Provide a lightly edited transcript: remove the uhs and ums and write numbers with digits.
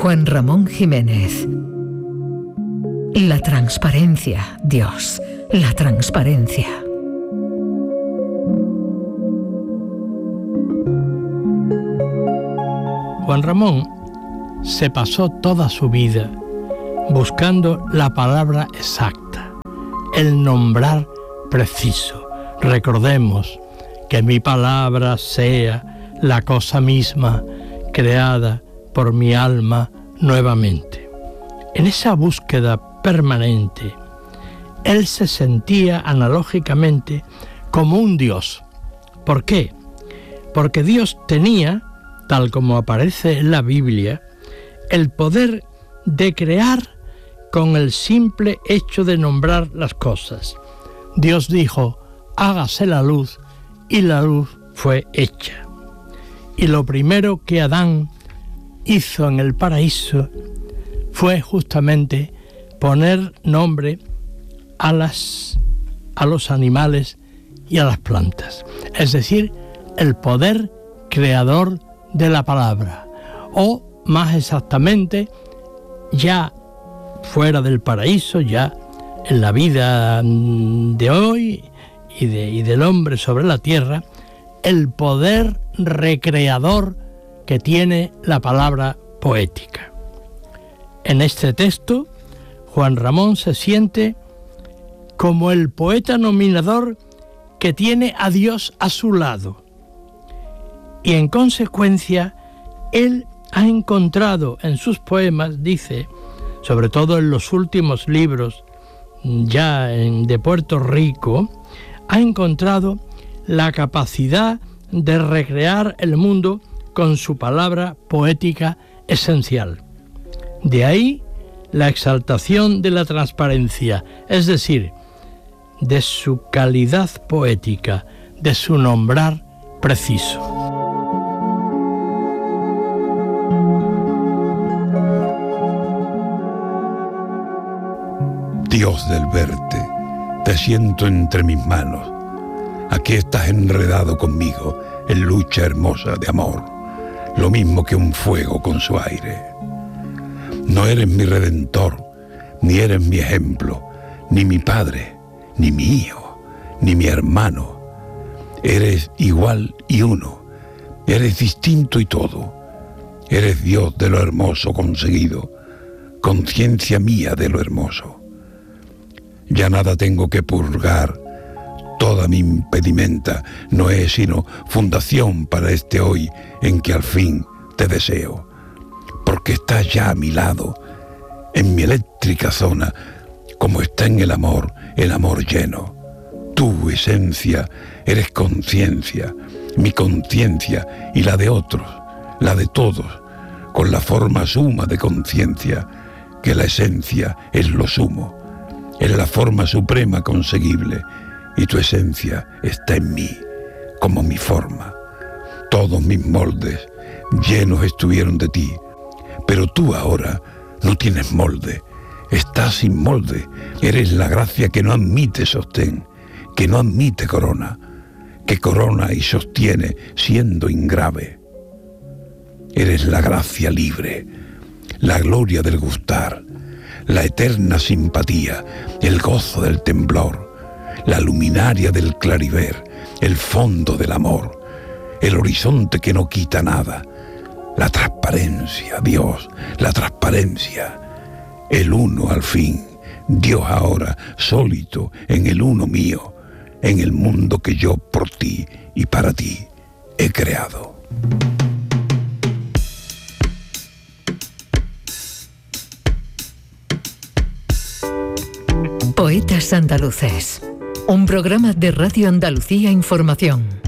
Juan Ramón Jiménez. La transparencia, Dios, la transparencia. Juan Ramón se pasó toda su vida buscando la palabra exacta, el nombrar preciso. Recordemos que mi palabra sea la cosa misma creada por mi alma nuevamente. En esa búsqueda permanente, él se sentía analógicamente como un Dios. ¿Por qué? Porque Dios tenía, tal como aparece en la Biblia, el poder de crear con el simple hecho de nombrar las cosas. Dios dijo, hágase la luz, y la luz fue hecha. Y lo primero que Adán hizo en el paraíso fue justamente poner nombre a los animales y a las plantas. Es decir, el poder creador de la palabra. O, más exactamente, ya fuera del paraíso, ya en la vida de hoy y del hombre sobre la tierra, el poder recreador que tiene la palabra poética. En este texto, Juan Ramón se siente como el poeta nominador que tiene a Dios a su lado. Y en consecuencia, él ha encontrado en sus poemas, dice, sobre todo en los últimos libros ya de Puerto Rico, ha encontrado la capacidad de recrear el mundo con su palabra poética esencial. De ahí la exaltación de la transparencia, es decir, de su calidad poética, de su nombrar preciso. Dios del verte, te siento entre mis manos. Aquí estás enredado conmigo en lucha hermosa de amor, lo mismo que un fuego con su aire. No eres mi redentor, ni eres mi ejemplo, ni mi padre, ni mi hijo, ni mi hermano. Eres igual y uno, eres distinto y todo. Eres Dios de lo hermoso conseguido, conciencia mía de lo hermoso. Ya nada tengo que purgar, toda mi impedimenta no es sino fundación para este hoy en que al fin te deseo, porque estás ya a mi lado, en mi eléctrica zona, como está en el amor lleno. Tu esencia eres conciencia, mi conciencia y la de otros, la de todos, con la forma suma de conciencia, que la esencia es lo sumo, es la forma suprema conseguible, y tu esencia está en mí, como mi forma. Todos mis moldes llenos estuvieron de ti, pero tú ahora no tienes molde, estás sin molde, eres la gracia que no admite sostén, que no admite corona, que corona y sostiene siendo ingrave. Eres la gracia libre, la gloria del gustar, la eterna simpatía, el gozo del temblor, la luminaria del clariver, el fondo del amor, el horizonte que no quita nada, la transparencia, Dios, la transparencia, el uno al fin, Dios ahora, sólito en el uno mío, en el mundo que yo por ti y para ti he creado. Poetas Andaluces, un programa de Radio Andalucía Información.